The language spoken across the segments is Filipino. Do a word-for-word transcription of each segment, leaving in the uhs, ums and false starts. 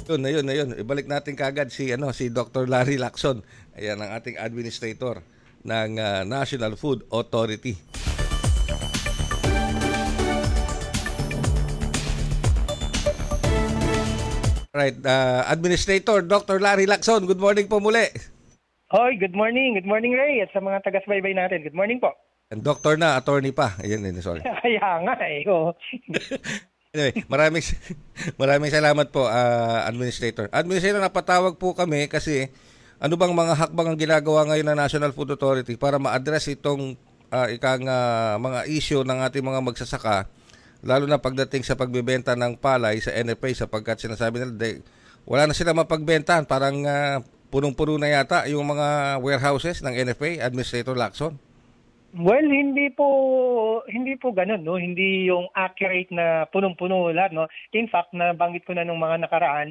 Yun na yun na yun. Ibalik natin kagad si ano si Doctor Larry Lacson. Ayan ang ating administrator ng ah, National Food Authority. Right, ah, Administrator Doctor Larry Lacson, good morning po muli. Hoy, good morning. Good morning, Ray. At sa mga taga-subaybay natin. Good morning po. And doctor na, attorney pa. Ayun, ayun, sorry. Kaya nga eh. Oh. Anyway, maraming maraming salamat po, ah, Administrator. Administrator, napatawag po kami kasi ano bang mga hakbang ang ginagawa ngayon ng National Food Authority para ma-address itong ah, ikang ah, mga issue ng ating mga magsasaka, lalo na pagdating sa pagbebenta ng palay sa N F A, sapagkat sinasabi nila de, wala na sila mapagbentahan, parang ah, punong-puno na yata yung mga warehouses ng N F A, Administrator Lacson. Well, hindi po hindi po ganoon, no. Hindi yung accurate na punong-puno lahat, no. In fact, nabanggit ko na nung mga nakaraan,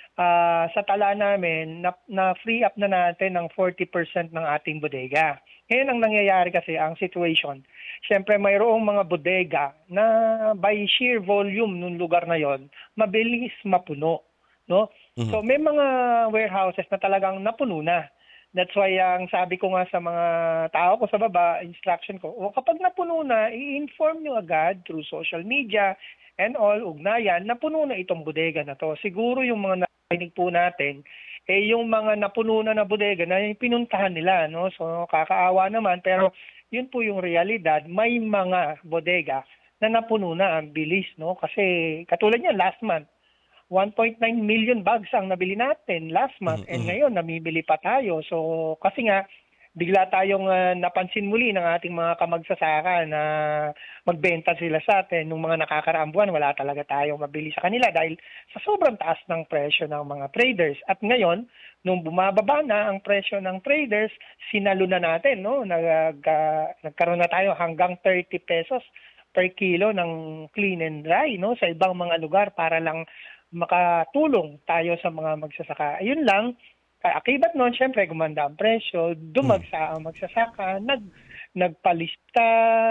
ah, sa tala namin na, na free up na natin ng forty percent ng ating bodega. Ngayon ang nangyayari kasi ang situation. Siyempre mayroong mga bodega na by sheer volume nung lugar na yon, mabilis mapuno, no? Mhm. So may mga warehouses na talagang napuno na. That's why ang sabi ko nga sa mga tao ko sa baba, instruction ko, o kapag napuno na, i-inform nyo agad through social media and all, ugnayan, napuno na itong bodega na to. Siguro yung mga narinig po natin, eh yung mga napuno na na bodega na yung pinuntahan nila, no? So kakaawa naman, pero yun po yung realidad. May mga bodega na napuno na ang bilis, no? Kasi katulad niya last month, one point nine million bags ang nabili natin last month, Mhm, and mhm. ngayon namimili pa tayo. So kasi nga bigla tayong ah, napansin muli ng ating mga kamagsasaka na magbenta sila sa atin. Nung mga nakakaraang buwan, wala talaga tayong mabili sa kanila dahil sa sobrang taas ng presyo ng mga traders. At ngayon, nung bumababa na ang presyo ng traders, sinalo na natin, no? Nag, ah, nagkaroon na tayo hanggang thirty pesos per kilo ng clean and dry, no? Sa ibang mga lugar para lang makatulong tayo sa mga magsasaka. Ayun lang, akibat noon, syempre gumanda ang presyo, dumagsa ang magsasaka, nag nagpalista,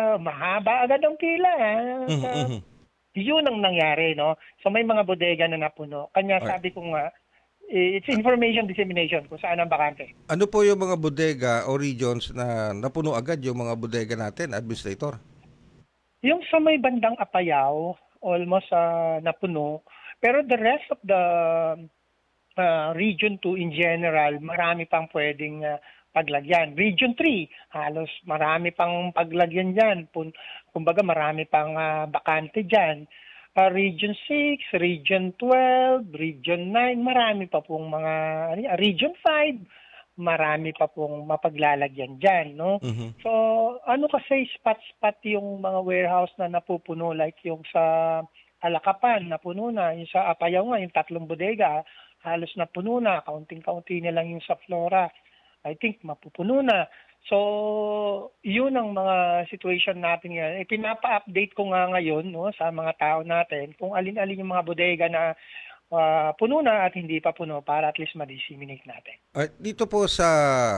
mahaba agad ang pila. Mhm, Uh, mhm. yun ang nangyari, no? So may mga bodega na napuno. Kanya Alright. sabi ko nga, eh, it's information dissemination kung saan ang bakante. Ano po yung mga bodega o regions na napuno agad yung mga bodega natin, Administrator? Yung sa may bandang Apayao, almost uh, napuno. Pero the rest of the uh, Region two in general, marami pang pwedeng uh, paglagyan. Region three, halos marami pang paglagyan dyan. Pun- Kumbaga marami pang uh, bakante dyan. Uh, Region six, Region twelve, Region nine, marami pa pong mga, ano yan, Region five, marami pa pong mapaglalagyan dyan, no? Mhm. So, ano kasi spot-spot yung mga warehouse na napupuno, like yung sa Alakapan, napuno na. Yung sa Apayao nga, yung tatlong bodega, halos napuno na. Kaunting-kaunti na lang yung sa Flora. I think mapupuno na. So, yun ang mga situation natin ngayon. E, pinapa-update ko nga ngayon, no, sa mga tao natin kung alin-alin yung mga bodega na ah, puno na at hindi pa puno para at least ma-disseminate natin. Ah, dito po sa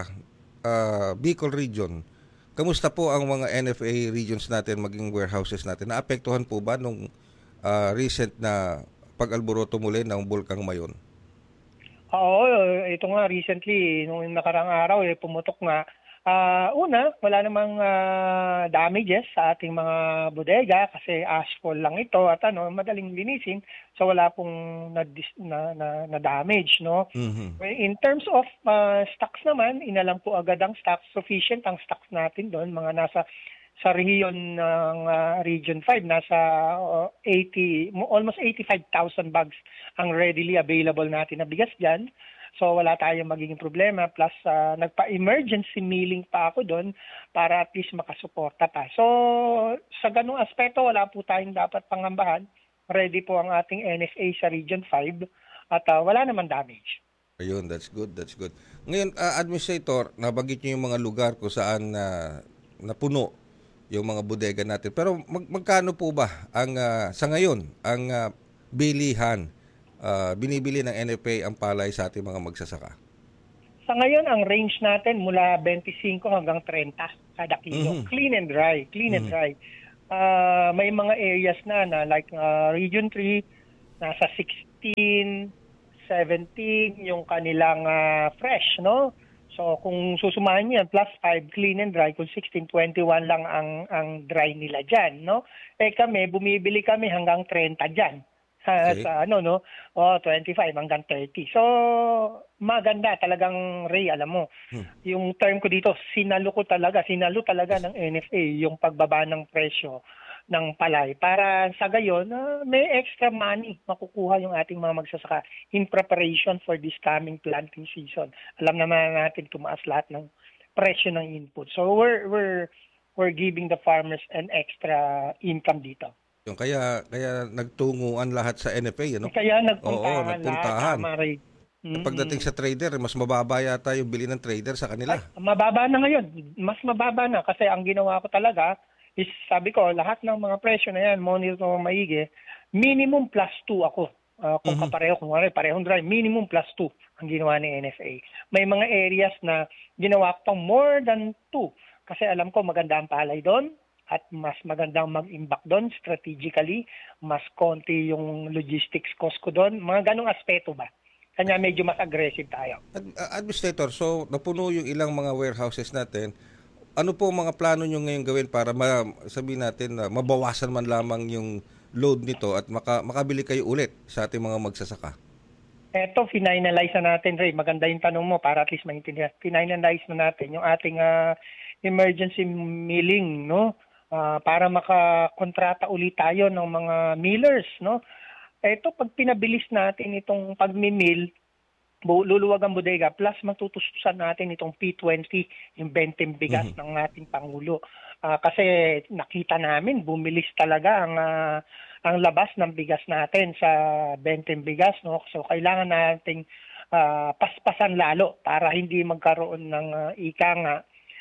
ah, Bicol region, kamusta po ang mga N F A regions natin, maging warehouses natin? Naapektuhan po ba nung ah, recent na pag-alboroto muli ng Bulkang Mayon? Oo, ito nga recently, nung nakarang araw, eh, pumutok nga. Ah, una, wala namang ah, damages sa ating mga bodega kasi asphalt lang ito at ano, madaling linisin. So wala pong na, na, na, na damage, no? Mhm. In terms of ah, stocks naman, inalam po agad ang stocks. Sufficient ang stocks natin doon, mga nasa sa region ng ah, Region five, nasa ah, eighty, mo- almost eighty-five thousand bags ang readily available natin na bigas dyan. So wala tayong magiging problema. Plus ah, nagpa-emergency milling pa ako doon para at least makasuporta pa. So sa ganung aspeto, wala po tayong dapat pangambahan. Ready po ang ating N F A sa Region five at ah, wala naman damage. Ayun, that's good, that's good. Ngayon, ah, Administrator, nabanggit niyo yung mga lugar kung saan na napuno yung mga bodega natin. Pero mag- magkano po ba ang ah, sa ngayon ang ah, bilihan ah, binibili ng N F A ang palay sa ating mga magsasaka? Sa ngayon, ang range natin mula twenty-five hanggang thirty kada kilo. Mhm. Clean and dry. Clean and Mhm. dry. Ah, may mga areas na na like ah, Region three, nasa sixteen, seventeen yung kanilang ah, fresh, no? So kung susumahin niyo yan, plus five clean and dry, kung sixteen, twenty-one lang ang ang dry nila dyan, no? Eh kami, bumibili kami hanggang thirty dyan. Ah, Okay. sa ano, no? Oh, twenty-five hanggang thirty. So maganda talagang, Ray, alam mo. Hmm. Yung term ko dito, sinalo ko talaga, sinalo talaga ng N F A yung pagbaba ng presyo ng palay para sa gayon ah, may extra money makukuha yung ating mga magsasaka in preparation for this coming planting season. Alam naman natin tumaas lahat ng presyo ng input. So we're we're we're giving the farmers an extra income dito. Yung kaya kaya nagtunguan lahat sa N F A, ano? Kaya Oo, nagpuntahan lahat, nagpuntahan. tama, Ray. Pagdating sa trader, mas mababa yata yung bili ng trader sa kanila. Ay, mababa na ngayon. Mas mababa na kasi ang ginawa ko talaga is sabi ko lahat ng mga presyo na yan, monitor ko maigi, minimum plus two ako. Ah, kung Mhm. kapareho, kung ano, parehong dry, minimum plus two ang ginawa ni N F A. May mga areas na ginawa ko pang more than two kasi alam ko maganda ang palay doon at mas magandang mag-imbak doon strategically, mas konti yung logistics cost ko doon, mga ganong aspeto ba. Kanya medyo mas aggressive tayo. Ad- uh, Administrator, so napuno yung ilang mga warehouses natin. Ano po ang mga plano nyo ngayon gawin para ma, sabihin natin na mabawasan man lamang yung load nito at maka, makabili kayo ulit sa ating mga magsasaka? Eto, finalize na natin, Ray. Maganda yung tanong mo para at least maintindihan. Finalize na natin yung ating ah, emergency milling, no? Ah, para makakontrata ulit tayo ng mga millers, no? Eto, pag pinabilis natin itong pagmi-mill, bu- luluwag ang bodega, plus matutustusan natin itong P twenty, yung benteng bigas Mhm. ng ating Pangulo. Ah, kasi nakita namin, bumilis talaga ang ah, ang labas ng bigas natin sa benteng bigas, no? So kailangan nating ah, paspasan lalo para hindi magkaroon ng ah, ika nga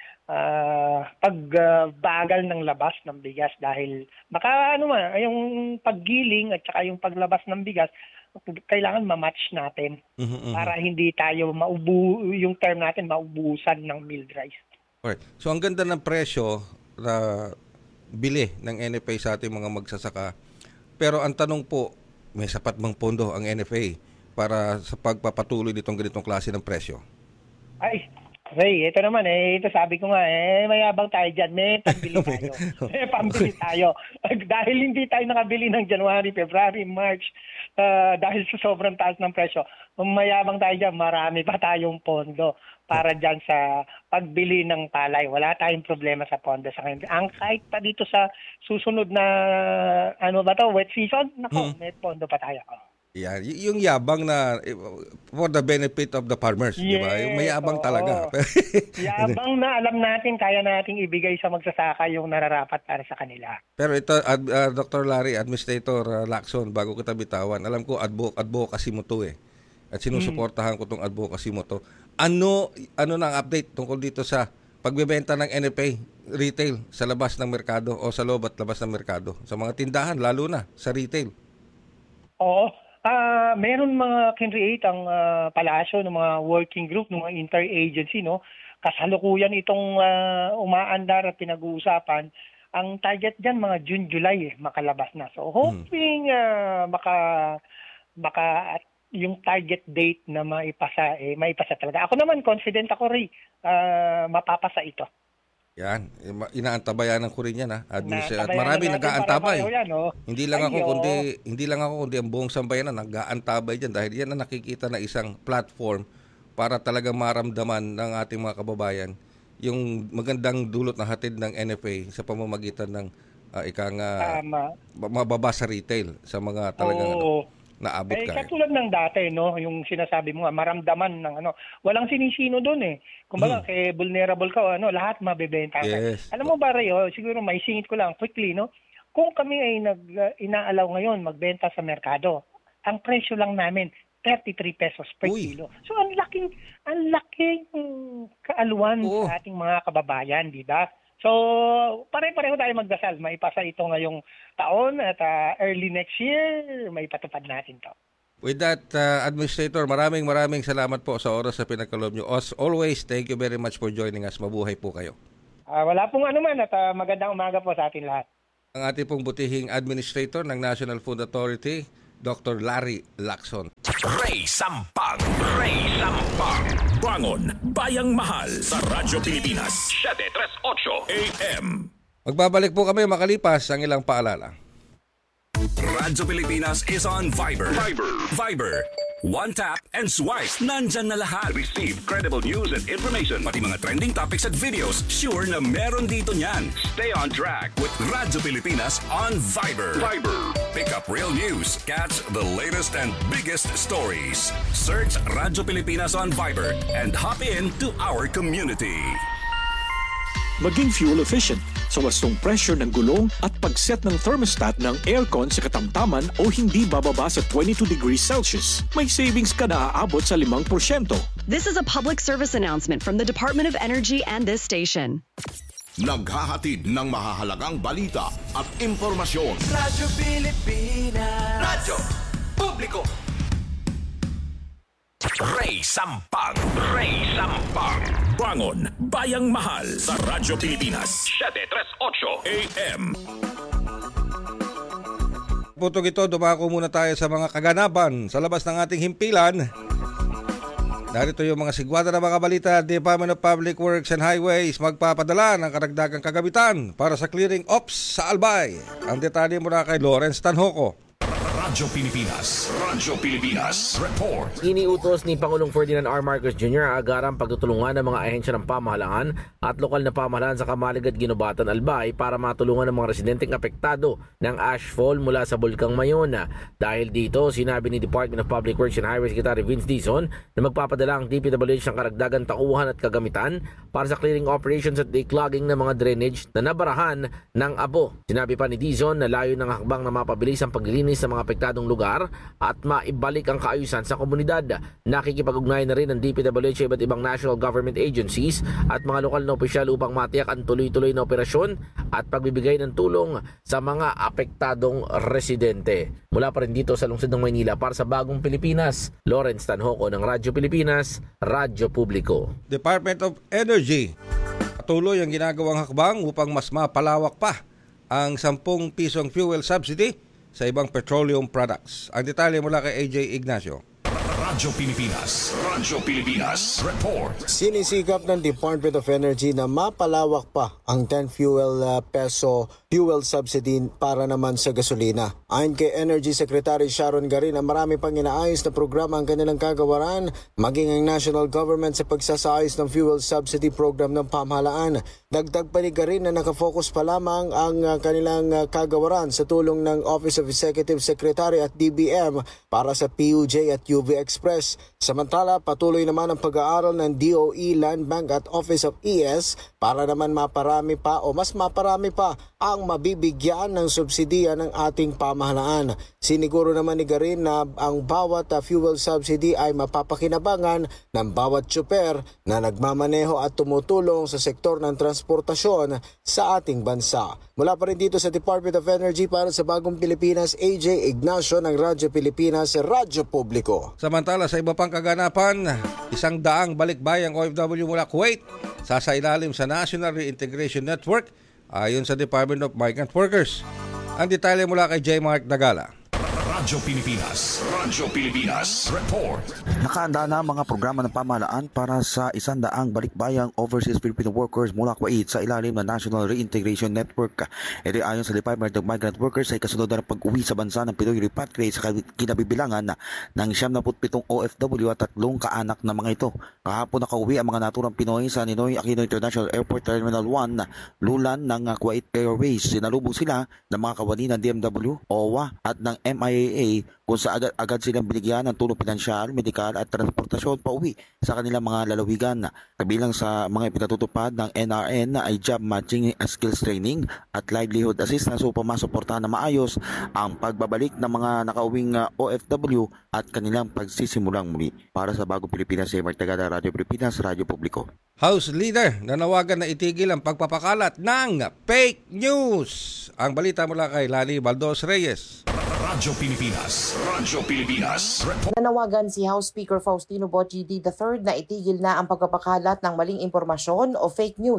ah, pagbagal ng labas ng bigas dahil baka ano man, yung paggiling at saka yung paglabas ng bigas, kailangan ma-match natin Mhm, mhm. para hindi tayo maubu yung term natin maubusan ng milled rice. Alright. So ang ganda ng presyo na bili ng N F A sa ating mga magsasaka. Pero ang tanong po, may sapat bang pondo ang N F A para sa pagpapatuloy nitong ganitong klase ng presyo? Ay, Ray, ito naman eh, ito sabi ko nga eh, mayabang tayo dyan, may pambili tayo. May pambili tayo. Dahil hindi tayo nakabili ng January, February, March, ah, dahil sa sobrang taas ng presyo, mayabang tayo dyan, marami pa tayong pondo para dyan sa pagbili ng palay. Wala tayong problema sa pondo sa kanila. Ang kahit pa dito sa susunod na, ano ba to, wet season, nako, Hmm. may pondo pa tayo. Yan, y- yung yabang na eh, for the benefit of the farmers, di ba? Yung Yes, mayabang oo. talaga. Yabang na alam natin, kaya nating ibigay sa magsasaka yung nararapat para sa kanila. Pero ito, ad, uh, Doctor Larry, Administrator uh, Lacson, bago kita bitawan, alam ko advo, advocacy mo to eh. At sinusuportahan ko tong advocacy mo to. Ano, ano na ang update tungkol dito sa pagbebenta ng N F A retail sa labas ng merkado o sa loob at labas ng merkado? Sa mga tindahan, lalo na sa retail. Oo. Ah, meron mga kinreate ang ah, palasyo ng mga working group, ng mga interagency, no? Kasalukuyan itong ah, umaandar at pinag-uusapan. Ang target diyan mga June, July eh, makalabas na. So hoping ah, maka maka at yung target date na maipasa eh maipasa talaga. Ako naman confident ako, Ray, ah, mapapasa ito. Yan, inaantabayanan ko rin yan ha. Administrator. At Natabayanan marami natin nag-aantabay. para-pareho yan, oh. Hindi lang ako Ayo. kundi hindi lang ako kundi ang buong sambayanan nag-aantabay diyan dahil yan ang nakikita na isang platform para talaga maramdaman ng ating mga kababayan yung magandang dulot na hatid ng N F A sa pamamagitan ng uh, ika nga Tama. mababa sa retail sa mga talagang ano, Oo. naabot Eh, ka. katulad ng dati, no, yung sinasabi mo nga, maramdaman ng ano, walang sinisino doon eh. Kumbaga, Hmm. kay vulnerable ka, o ano, lahat mabebenta ka. Yes. Alam mo ba, Ray, oh, siguro may singit ko lang quickly, no? Kung kami ay nag, uh, inaalaw ngayon magbenta sa merkado, ang presyo lang namin, thirty-three pesos per Uy. kilo. So, ang laking, ang laking mm, kaaluan Oo. sa ating mga kababayan, di ba? So, pare-pareho tayo magdasal. Maipasa ito ngayong taon at ah, early next year, maipatupad natin to. With that, uh, Administrator, maraming maraming salamat po sa oras sa pinagkaloob nyo. As always, thank you very much for joining us. Mabuhay po kayo. Ah, wala pong anuman at ah, magandang umaga po sa atin lahat. Ang ating pong butihing Administrator ng National Food Authority, Doctor Larry Lacson. Ray Sampang, Ray Sampang. Bangon, Bayang Mahal sa Radyo Pilipinas. seven thirty-eight A M. Magbabalik po kami makalipas ang ilang paalala. Radyo Pilipinas is on Viber. Viber. Viber. One tap and swipe. Nandyan na lahat. Receive credible news and information. Pati mga trending topics at videos. Sure na meron dito niyan. Stay on track with Radyo Pilipinas on Viber. Viber. Pick up real news. Catch the latest and biggest stories. Search Radyo Pilipinas on Viber and hop in to our community. Maging fuel efficient sa wastong pressure ng gulong at pag-set ng thermostat ng aircon sa katamtaman o hindi bababa sa twenty-two degrees Celsius. May savings ka na aabot sa five percent. This is a public service announcement from the Department of Energy and this station. Naghahatid ng mahahalagang balita at impormasyon. Radyo Pilipinas. Radyo Publiko. Ray Sampang, Ray Sampang. Bangon, Bayang Mahal sa Radyo Pilipinas. seven thirty-eight A M. Putong ito, dumako muna tayo sa mga kaganapan sa labas ng ating himpilan. Narito yung mga sigwada na mga balita. Department of Public Works and Highways magpapadala ng karagdagang kagamitan para sa clearing ops sa Albay. Ang detalye muna kay Lawrence Tanhoco. Radyo Pilipinas, Radyo Pilipinas, Report. Iniutos ni Pangulong Ferdinand R. Marcos Junior ang agarang pagtutulungan ng mga ahensya ng pamahalaan at lokal na pamahalaan sa Kamalig at Ginubatan, Albay para matulungan ng mga residenteng apektado ng ashfall mula sa Bulkang Mayon. Dahil dito, sinabi ni Department of Public Works and Highways Secretary Vince Dizon na magpapadala ang D P W H ng karagdagan tauhan at kagamitan para sa clearing operations at declogging ng mga drainage na nabarahan ng abo. Sinabi pa ni Dizon na layo ng hakbang na mapabilis ang paglilinis sa mga apektadong lugar at maibalik ang kaayusan sa komunidad. Nakikipag-ugnayan na rin ng D P W H iba't ibang national government agencies at mga lokal na opisyal upang matiyak ang tuloy-tuloy na operasyon at pagbibigay ng tulong sa mga apektadong residente. Mula pa rin dito sa lungsod ng Maynila para sa Bagong Pilipinas, Lawrence Tanhoco ng Radyo Pilipinas, Radyo Publiko. Department of Energy, patuloy ang ginagawang hakbang upang mas mapalawak pa ang ten pisong fuel subsidy sa ibang petroleum products. Ang detalye mula kay A J Ignacio. Radyo Pilipinas, Radyo Pilipinas, Report. Sinisikap ng Department of Energy na mapalawak pa ang ten fuel uh, peso fuel subsidy para naman sa gasolina. Ayon kay Energy Secretary Sharon Garin, marami pang inaayos na programa ang kanilang kagawaran, maging ang national government sa pagsasaayos ng fuel subsidy program ng pamahalaan. Dagdag pa ni Garin na nakafocus pa lamang ang uh, kanilang uh, kagawaran sa tulong ng Office of Executive Secretary at D B M para sa P U J at U V Express. Samantala, patuloy naman ang pag-aaral ng D O E, Land Bank at Office of E S para naman maparami pa o mas maparami pa ang mabibigyan ng subsidiya ng ating pamahalaan. Siniguro naman ni Garin na ang bawat uh, fuel subsidy ay mapapakinabangan ng bawat tsuper na nagmamaneho at tumutulong sa sektor ng transportasyon sa ating bansa. Mula pa rin dito sa Department of Energy para sa Bagong Pilipinas, A J Ignacio ng Radyo Pilipinas, Radyo Publiko. Samantala sa iba pang kaganapan, isang daang balikbayang O F W mula Kuwait sasailalim sa National Reintegration Network ayon sa Department of Migrant Workers. Ang detalye mula kay J. Mark Dagala. Radyo Pilipinas, Radyo Pilipinas, Report. Nakahanda na mga programa ng pamahalaan para sa isandaang balikbayang overseas Filipino workers mula Kuwait sa ilalim ng National Reintegration Network. Ito ayon sa Department of Migrant Workers ay kasunod na pag-uwi sa bansa ng Pinoy repatriate sa kinabibilangan ng siyam na pitong O F W at tatlong kaanak na mga ito. Kahapon nakauwi ang mga naturang Pinoy sa Ninoy Aquino International Airport Terminal one, lulan ng Kuwait Airways. Sinalubong sila ng mga kawani ng D M W, O W A at ng M I A kung saan agad, agad silang binigyan ng tulong pinansyal, medikal at transportasyon pauwi sa kanilang mga lalawigan. Kabilang sa mga ipinatutupad ng N R N ay job matching, skills training at livelihood assistance upang masuportahan na maayos ang pagbabalik ng mga nakauwing O F W at kanilang pagsisimulang muli. Para sa Bagong Pilipinas, J. Mark Tagada, Radyo Pilipinas, Radyo Publiko. House Leader nanawagan na itigil ang pagpapakalat ng fake news. Ang balita mula kay Lani Baldos Reyes. Radyo Pilipinas, Radyo Pilipinas, Report. Nanawagan si House Speaker Faustino Boci the third na itigil na ang pagpapakalat ng maling impormasyon o fake news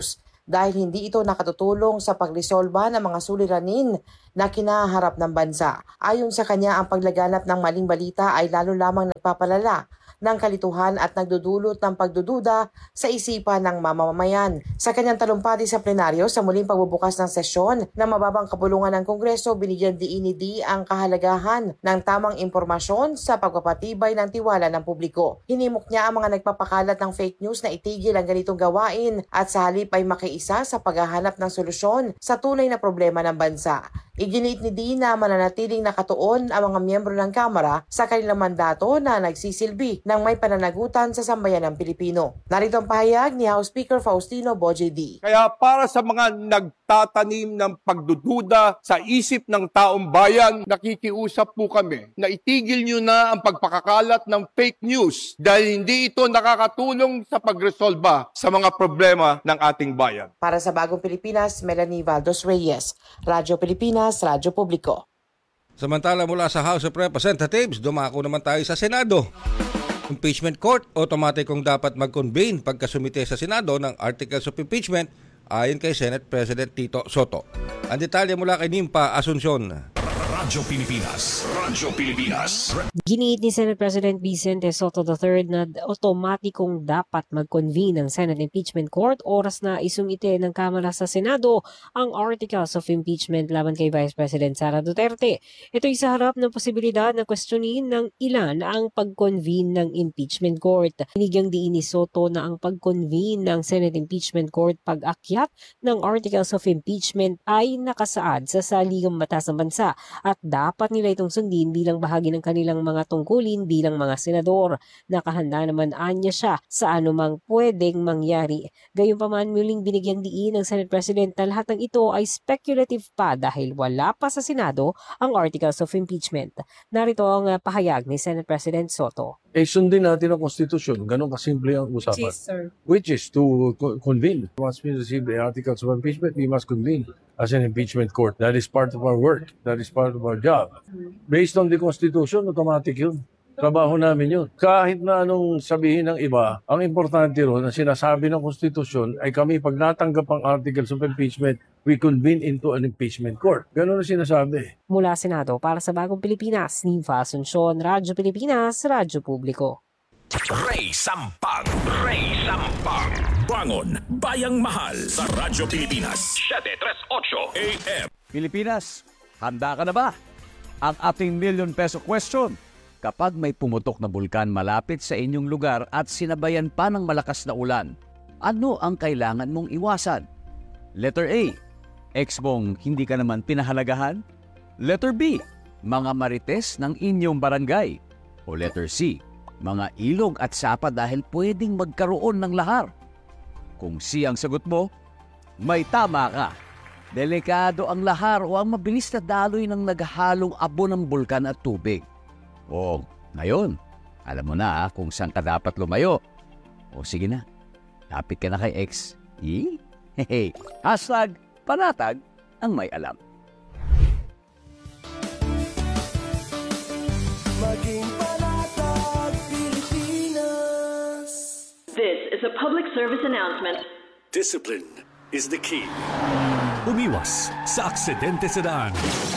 dahil hindi ito nakatutulong sa pagresolba ng mga suliranin na kinaharap ng bansa. Ayon sa kanya, ang paglaganap ng maling balita ay lalo lamang nagpapalala ng kalituhan at nagdudulot ng pagdududa sa isipan ng mamamayan. Sa kanyang talumpati sa plenaryo sa muling pagbubukas ng sesyon ng mababang kapulungan ng Kongreso, binigyan diin ni D ang kahalagahan ng tamang impormasyon sa pagpapatibay ng tiwala ng publiko. Hinimok niya ang mga nagpapakalat ng fake news na itigil ang ganitong gawain at sa halip ay makiisa sa paghahanap ng solusyon sa tunay na problema ng bansa. Iginiit ni D na mananatiling nakatuon ang mga miyembro ng Kamara sa kanilang mandato na nagsisilbi ng may pananagutan sa sambayan ng Pilipino. Narito ang pahayag ni House Speaker Faustino Boje D. Kaya para sa mga nagtatanim ng pagdududa sa isip ng taong bayan, nakikiusap po kami na itigil nyo na ang pagpakakalat ng fake news dahil hindi ito nakakatulong sa pagresolba sa mga problema ng ating bayan. Para sa Bagong Pilipinas, Melanie Valdos Reyes, Radyo Pilipinas, Radyo Publiko. Samantala mula sa House of Representatives, dumako naman tayo sa Senado. Impeachment Court, automatikong dapat mag-convene pagkasumite sa Senado ng Articles of Impeachment ayon kay Senate President Tito Soto. Ang detalye mula kay Nimpa Asuncion. Radyo Pilipinas. Radyo Pilipinas. Giniit ni Senate President Vicente Soto the third na otomatikong dapat mag-convene ng Senate Impeachment Court oras na isumite ng Kamara sa Senado ang Articles of Impeachment laban kay Vice President Sara Duterte. Ito'y sa harap ng posibilidad na questionin ng ilan ang pag-convene ng Impeachment Court. Binigyang diin ni Soto na ang pag-convene ng Senate Impeachment Court pag-akyat ng Articles of Impeachment ay nakasaad sa saligang batas ng bansa at dapat nila itong sundin bilang bahagi ng kanilang mga tungkulin bilang mga senador. Nakahanda naman anya siya sa anumang pwedeng mangyari. Gayunpaman, muling binigyang diin ng Senate President na lahat ng ito ay speculative pa dahil wala pa sa Senado ang Articles of Impeachment. Narito ang pahayag ni Senate President Soto. Eh, sundin natin ang konstitusyon. Ganon kasimple ang usapan. Yes, sir. Which is to co- convene. Once we receive the articles of impeachment, we must convene as an impeachment court. That is part of our work. That is part of our job. Based on the constitution, automatic yun. Trabaho namin yun. Kahit na anong sabihin ng iba, ang importante ron, ang sinasabi ng konstitusyon, ay kami pag natanggap ang articles of impeachment, we convene into an impeachment court. Ganon ang sinasabi. Mula Senado para sa Bagong Pilipinas, Nimpa Asuncion, Radyo Pilipinas, Radyo Publiko. Ray Sampang. Ray Sampang. Bangon, Bayang Mahal sa Radyo Pilipinas. seven thirty-eight A M. Pilipinas, handa ka na ba? Ang ating million peso question. Kapag may pumutok na bulkan malapit sa inyong lugar at sinabayan pa ng malakas na ulan, ano ang kailangan mong iwasan? Letter A, ex mong hindi ka naman pinahalagahan? Letter B, mga marites ng inyong barangay? O letter C, mga ilog at sapa dahil pwedeng magkaroon ng lahar? Kung C ang sagot mo, may tama ka. Delikado ang lahar o ang mabilis na daloy ng naghahalong abo ng bulkan at tubig. O, ngayon, alam mo na ah, kung saan ka dapat lumayo. O sige na, lapit ka na kay ex. Eh? Hehe. Hashtag panatag ang may alam. Maging panatag Pilipinas. This is a public service announcement. Discipline is the key. Umiwas sa aksidente sa daan.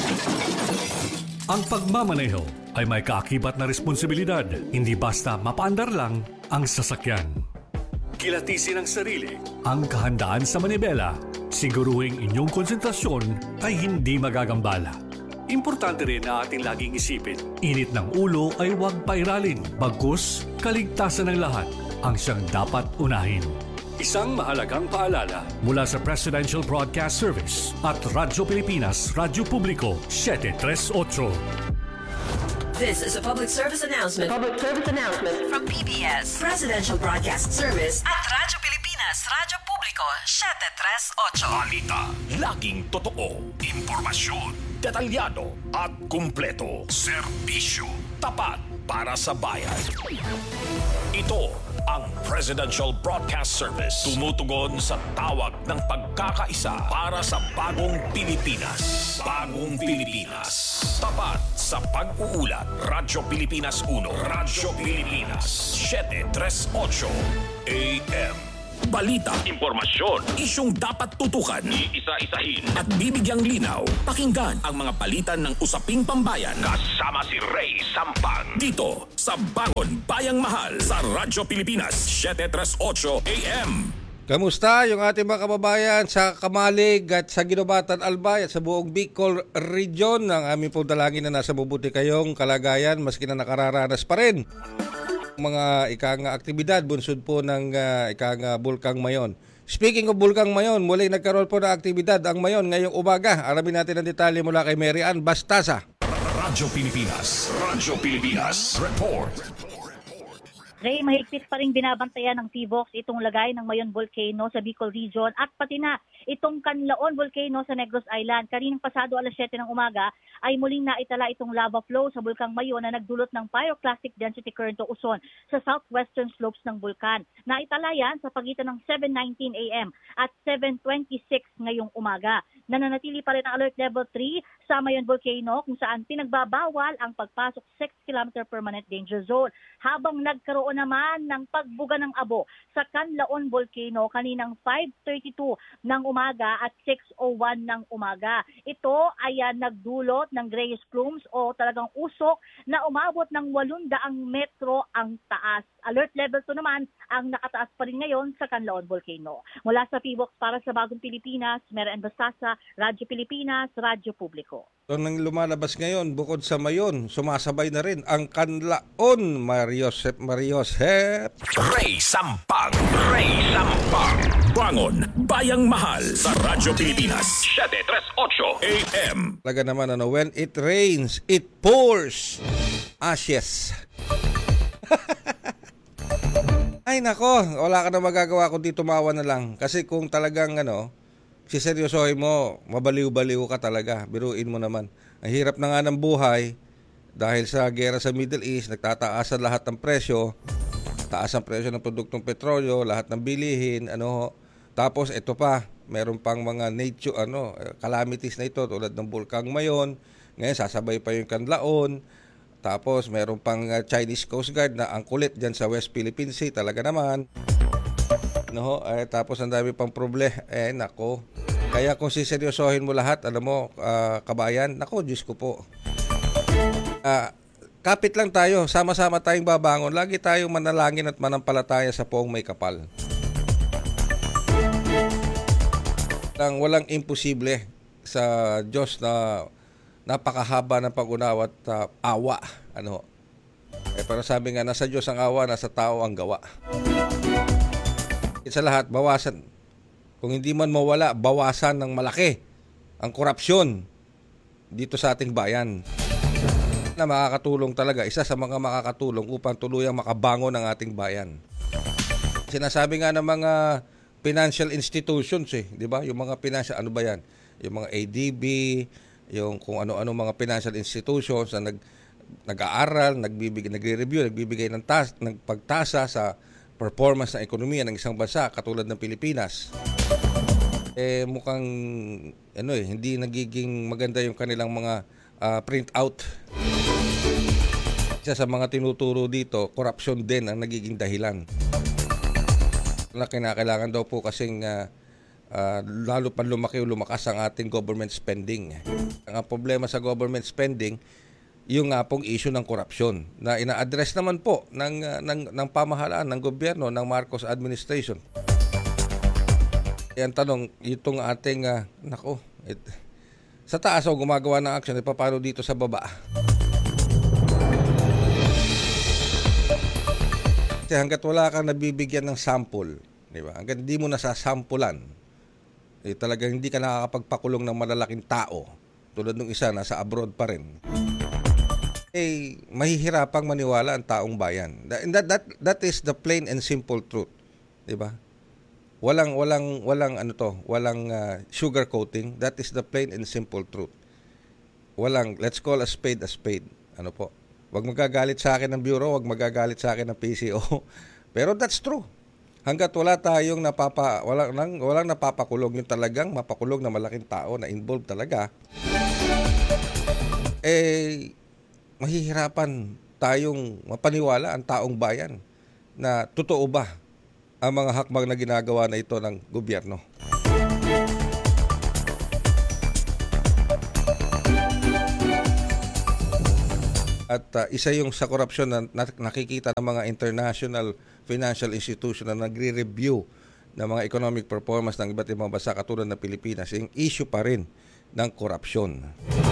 Ang pagmamaneho ay may kaakibat na responsibilidad. Hindi basta mapaandar lang ang sasakyan. Kilatisin ang sarili. Ang kahandaan sa manibela. Siguruhing inyong konsentrasyon ay hindi magagambala. Importante rin na ating laging isipin. Init ng ulo ay huwag pairalin. Bagkus, kaligtasan ng lahat ang siyang dapat unahin. Isang mahalagang paalala mula sa Presidential Broadcast Service at Radyo Pilipinas, Radyo Publiko, seven thirty-eight. This is a public service announcement. Public service announcement From P B S, Presidential Broadcast Service at Radyo Pilipinas, Radyo Publiko, seven thirty-eight. Balita, laging totoo. Impormasyon, detalyado at kumpleto. Serbisyo, tapat para sa bayan. Ito ang Presidential Broadcast Service. Tumutugon sa tawag ng pagkakaisa para sa bagong Pilipinas. Bagong Pilipinas. Tapat sa pag-uulat. Radyo Pilipinas one. Radyo Pilipinas seven thirty-eight A M. balita, impormasyon, isyung dapat tutukan, iisa-isahin at bibigyang linaw. Pakinggan ang mga palitan ng usaping pambayan kasama si Ray Sampang dito sa Bangon Bayang Mahal sa Radyo Pilipinas seven thirty-eight A M. Kamusta yung ating mga kababayan sa Kamalig at sa Ginobatan, Albay at sa buong Bicol Region? Ang aming pong dalangin na nasa mabuti kayong kalagayan maski na nakararanas pa rin mga ikang aktibidad bunsod po ng uh, ikang uh, Bulkang Mayon. Speaking of Bulkang Mayon, muling nagkaroon po ng aktibidad ang Mayon ngayong umaga. Alamin natin ang detalye mula kay Mary Ann Bastasa. Radyo Pilipinas, Radyo Pilipinas, report. Ray, mahigpit pa rin binabantayan ng P V O X itong lagay ng Mayon Volcano sa Bicol Region at pati na itong Canlaon Volcano sa Negros Island. Kaninang pasado alas siyete ng umaga ay muling naitala itong lava flow sa Bulkang Mayon na nagdulot ng pyroclastic density current o uson sa southwestern slopes ng bulkan. Naitala yan sa pagitan ng seven nineteen A M at seven twenty-six ngayong umaga. Nananatili pa rin ang alert level three sa Mayon Volcano kung saan pinagbabawal ang pagpasok six kilometer permanent danger zone. Habang nagkaroon naman ng pagbuga ng abo sa Canlaon Volcano kaninang five thirty-two ng umaga at six oh one ng umaga. Ito ay uh, nagdulot ng grayish plumes o talagang usok na umabot ng eight hundred metro ang taas. Alert level two naman ang nakataas pa rin ngayon sa Canlaon Volcano. Mula sa P V O X para sa Bagong Pilipinas, Mary Ann Bastasa, Radyo Pilipinas, Radyo Publiko. So, nang lumalabas ngayon, bukod sa Mayon, sumasabay na rin ang Canlaon. Mariosep, Mariosep. Ray Sampang, Ray Sampang. Bangon Bayang Mahal sa Radyo Pilipinas seven thirty-eight A M. Talaga naman, ano, when it rains, it pours. Ashes. Ay nako, wala ka na magagawa kundi tumawa na lang. Kasi kung talagang ano, siseryosohin mo, mabaliw-baliw ka talaga. Biruin mo naman. Ang hirap na nga ng buhay dahil sa gera sa Middle East, nagtataas ang lahat ng presyo. Taas ang presyo ng produktong petrolyo, lahat ng bilihin, ano. Tapos ito pa, meron pang mga nature, ano, calamities na ito tulad ng Bulkang Mayon. Ngayon sasabay pa yung Canlaon. Tapos meron pang uh, Chinese Coast Guard na ang kulit dyan sa West Philippine Sea, talaga naman. No, eh, tapos ang dami pang problema. Eh, nako. Kaya kung siseryosohin mo lahat, alam mo, uh, kabayan, nako, Diyos ko po. Uh, kapit lang tayo, sama-sama tayong babangon. Lagi tayong manalangin at manampalataya sa poong may kapal. Walang, walang imposible sa Diyos na napakahaba ng pag-unawa at uh, awa. Ano? Eh, pero sabi nga, nasa Diyos ang awa, nasa tao ang gawa. Sa lahat, bawasan. Kung hindi man mawala, bawasan ng malaki ang korupsyon dito sa ating bayan. Na makakatulong talaga, isa sa mga makakatulong upang tuluyang makabangon ang ating bayan. Sinasabi nga ng mga financial institutions, eh, di ba? Yung mga financial, ano ba yan? Yung mga A D B, yung kung ano-ano mga financial institutions na nag, nag-aaral, nagbibigay, nagre-review, nagbibigay ng, tas, ng pagtasa sa performance ng ekonomiya ng isang bansa katulad ng Pilipinas. Eh mukhang ano eh, hindi nagiging maganda yung kanilang mga uh, printout. Isa sa mga tinuturo dito, korupsyon din ang nagiging dahilan. Na kinakailangan daw po kasing uh, Uh, lalo pa lumaki o lumakas ang ating government spending. Ang problema sa government spending, yung nga pong issue ng korupsyon na ina-address naman po ng, uh, ng, ng pamahalaan, ng gobyerno, ng Marcos administration. Yan tanong, itong ating, uh, nako, it, sa taas o gumagawa ng action, ipapano dito sa baba? Kasi hanggat wala kang nabibigyan ng sample, di ba? Hanggat hindi mo nasasampulan, eh, talagang hindi ka nakakapagpakulong ng malalaking tao tulad ng isa nasa abroad pa rin, eh mahihirapang maniwala ang taong bayan. That, that, that is the plain and simple truth, di ba? Walang walang walang ano to, walang uh, sugar coating. That is the plain and simple truth. Walang, let's call a spade a spade. Ano po? Wag magagalit sa akin ng bureau, wag magagalit sa akin ng P C O. Pero that's true. Hangga't wala tayong napapa wala nang walang napapakulong yung talagang mapakulong na malaking tao na involved talaga, eh mahihirapan tayong mapaniwala ang taong bayan na totoo ba ang mga hakbang na ginagawa na ito ng gobyerno. At uh, isa yung sa korupsyon na nakikita ng mga international financial institution na nagre-review ng mga economic performance ng iba't ibang bansa katulad ng Pilipinas, yung issue pa rin ng korupsyon.